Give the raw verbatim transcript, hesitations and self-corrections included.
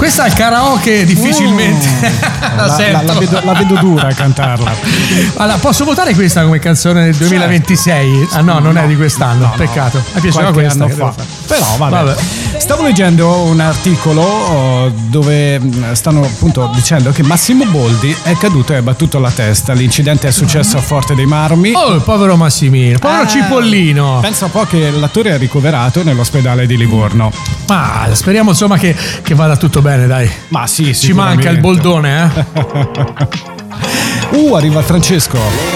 Questa al karaoke difficilmente uh, la, la, la, la, vedo, la vedo dura a cantarla. Allora, posso votare questa come canzone del duemilaventisei? Ah no, non no, è di quest'anno, no, peccato. No. Mi piaceva questa. Fa. Però vabbè. vabbè. Stavo leggendo un articolo dove stanno appunto dicendo che Massimo Boldi è caduto e ha battuto la testa. L'incidente è successo a Forte dei Marmi. Oh, il povero Massimino, povero eh, Cipollino. Pensa un po' che l'attore è ricoverato nell'ospedale di Livorno. Ma speriamo insomma che, che vada tutto bene, dai. Ma sì, ci manca il boldone, eh. uh, arriva Francesco.